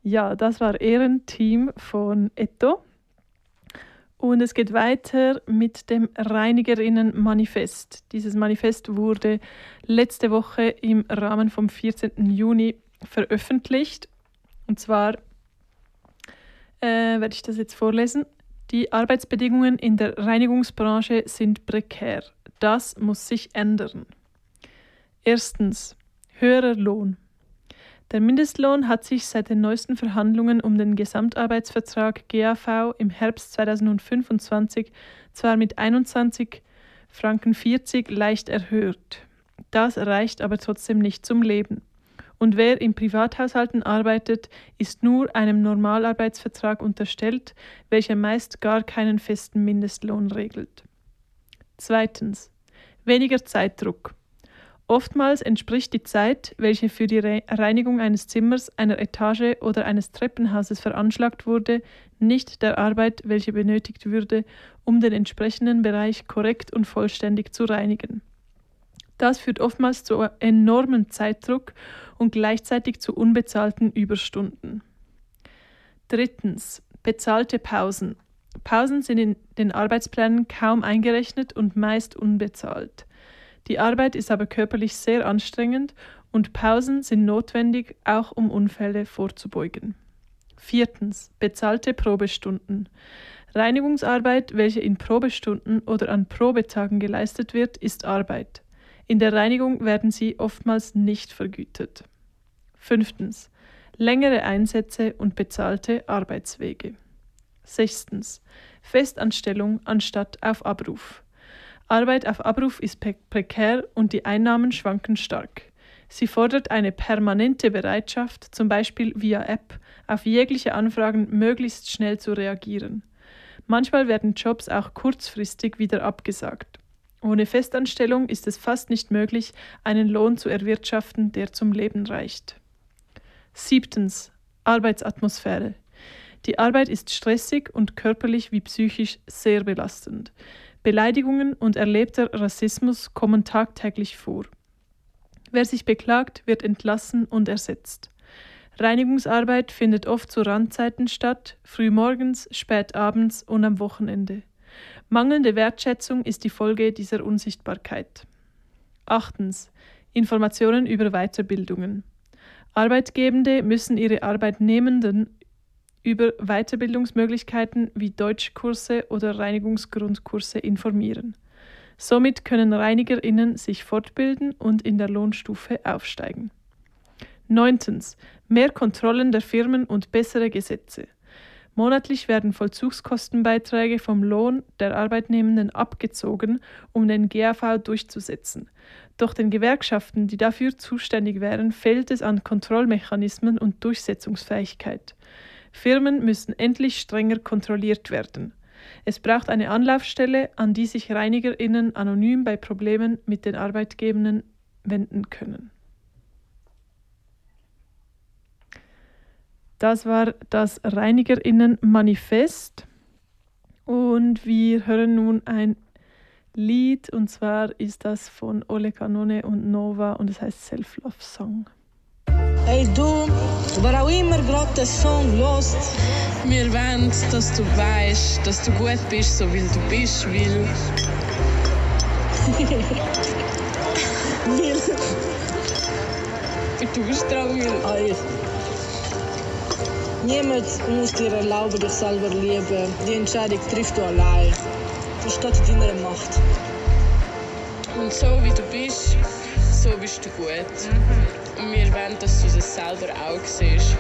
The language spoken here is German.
Ja, das war Ehrenteam von Etto. Und es geht weiter mit dem Reinigerinnen-Manifest. Dieses Manifest wurde letzte Woche im Rahmen vom 14. Juni veröffentlicht. Und zwar werde ich das jetzt vorlesen. Die Arbeitsbedingungen in der Reinigungsbranche sind prekär. Das muss sich ändern. Erstens, höherer Lohn. Der Mindestlohn hat sich seit den neuesten Verhandlungen um den Gesamtarbeitsvertrag GAV im Herbst 2025 zwar mit 21,40 Franken leicht erhöht. Das reicht aber trotzdem nicht zum Leben. Und wer in Privathaushalten arbeitet, ist nur einem Normalarbeitsvertrag unterstellt, welcher meist gar keinen festen Mindestlohn regelt. Zweitens, weniger Zeitdruck. Oftmals entspricht die Zeit, welche für die Reinigung eines Zimmers, einer Etage oder eines Treppenhauses veranschlagt wurde, nicht der Arbeit, welche benötigt würde, um den entsprechenden Bereich korrekt und vollständig zu reinigen. Das führt oftmals zu enormem Zeitdruck und gleichzeitig zu unbezahlten Überstunden. Drittens, bezahlte Pausen. Pausen sind in den Arbeitsplänen kaum eingerechnet und meist unbezahlt. Die Arbeit ist aber körperlich sehr anstrengend und Pausen sind notwendig, auch um Unfälle vorzubeugen. Viertens, bezahlte Probestunden. Reinigungsarbeit, welche in Probestunden oder an Probetagen geleistet wird, ist Arbeit. In der Reinigung werden sie oftmals nicht vergütet. Fünftens, längere Einsätze und bezahlte Arbeitswege. Sechstens, Festanstellung anstatt auf Abruf. Arbeit auf Abruf ist prekär und die Einnahmen schwanken stark. Sie fordert eine permanente Bereitschaft, zum Beispiel via App, auf jegliche Anfragen möglichst schnell zu reagieren. Manchmal werden Jobs auch kurzfristig wieder abgesagt. Ohne Festanstellung ist es fast nicht möglich, einen Lohn zu erwirtschaften, der zum Leben reicht. Siebtens, Arbeitsatmosphäre. Die Arbeit ist stressig und körperlich wie psychisch sehr belastend. Beleidigungen und erlebter Rassismus kommen tagtäglich vor. Wer sich beklagt, wird entlassen und ersetzt. Reinigungsarbeit findet oft zu Randzeiten statt, frühmorgens, spät abends und am Wochenende. Mangelnde Wertschätzung ist die Folge dieser Unsichtbarkeit. Achtens, Informationen über Weiterbildungen. Arbeitgebende müssen ihre Arbeitnehmenden über Weiterbildungsmöglichkeiten wie Deutschkurse oder Reinigungsgrundkurse informieren. Somit können ReinigerInnen sich fortbilden und in der Lohnstufe aufsteigen. 9. Mehr Kontrollen der Firmen und bessere Gesetze. Monatlich werden Vollzugskostenbeiträge vom Lohn der Arbeitnehmenden abgezogen, um den GAV durchzusetzen. Doch den Gewerkschaften, die dafür zuständig wären, fehlt es an Kontrollmechanismen und Durchsetzungsfähigkeit. Firmen müssen endlich strenger kontrolliert werden. Es braucht eine Anlaufstelle, an die sich ReinigerInnen anonym bei Problemen mit den Arbeitgebenden wenden können. Das war das ReinigerInnen-Manifest und wir hören nun ein Lied und zwar ist das von Ole Canone und Nova und es heißt Self-Love Song. Hey du, wer auch immer gerade den Song hört. Wir wollen, dass du weißt, dass du gut bist, so wie du bist, weil... Du bist dran, weil... Niemand muss dir erlauben, dich selber lieben. Die Entscheidung triffst du allein. Das steht in deiner Macht. Und so wie du bist, so bist du gut. Und wir wollen, dass du das selber auch siehst.